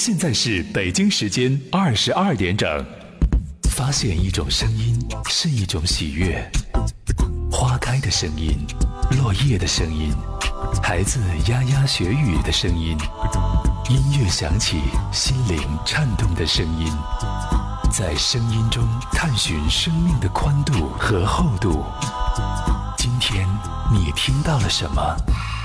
现在是北京时间22点整。发现一种声音是一种喜悦，花开的声音，落叶的声音，孩子牙牙学语的声音，音乐响起，心灵颤动的声音，在声音中探寻生命的宽度和厚度。今天你听到了什么？